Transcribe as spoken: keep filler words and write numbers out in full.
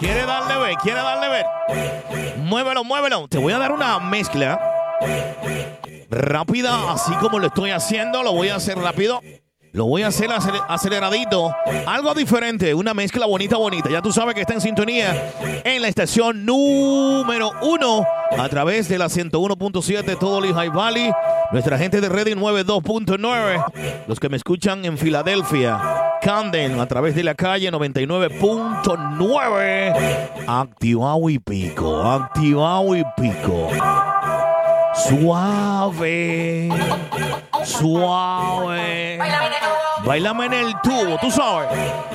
Quiere darle ver, quiere darle ver. Muévelo, muévelo. Te voy a dar una mezcla rápida, así como lo estoy haciendo. Lo voy a hacer rápido. Lo voy a hacer aceleradito. Algo diferente. Una mezcla bonita, bonita. Ya tú sabes que está en sintonía en la estación número uno a través de la ciento uno punto siete todo Lehigh Valley. Nuestra gente de Reading noventa y dos punto nueve. Los que me escuchan en Filadelfia, Camden, a través de la calle noventa y nueve punto nueve. Activado y pico. Activado y pico. Suave. Suave. Bailame en el tubo, tú sabes.